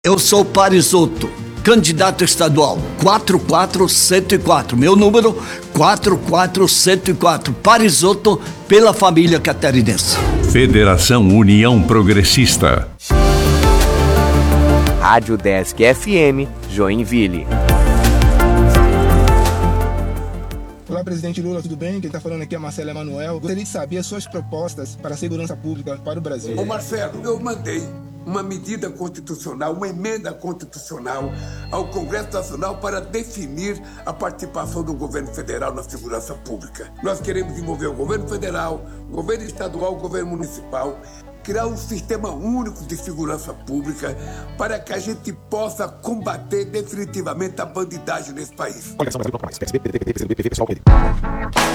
Eu sou Parisotto, candidato estadual 44104, meu número 44104, Parisotto pela família catarinense. Federação União Progressista. Rádio Desk FM, Joinville. Olá, presidente Lula, tudo bem? Quem está falando aqui é Marcelo Emanuel. Gostaria de saber as suas propostas para a segurança pública para o Brasil. Ô Marcelo, eu mandei uma medida constitucional, uma emenda constitucional ao Congresso Nacional para definir a participação do governo federal na segurança pública. Nós queremos envolver o governo federal, o governo estadual, o governo municipal, criar um sistema único de segurança pública para que a gente possa combater definitivamente a bandidagem nesse país.